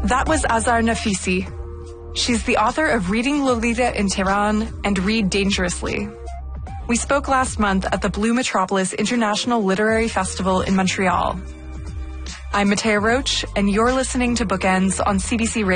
That was Azar Nafisi. She's the author of Reading Lolita in Tehran and Read Dangerously. We spoke last month at the Blue Metropolis International Literary Festival in Montreal. I'm Matea Roach, and you're listening to Bookends on CBC Radio.